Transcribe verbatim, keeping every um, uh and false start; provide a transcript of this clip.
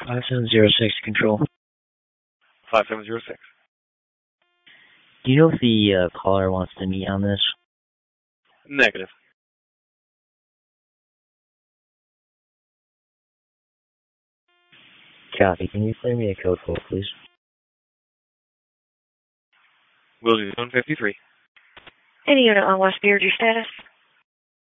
five seven zero six control. five seven zero six. Do you know if the uh, caller wants to meet on this? Negative. Copy. Can you play me a code four, please? Will do. one fifty-three. Any unit on West Beard, your status?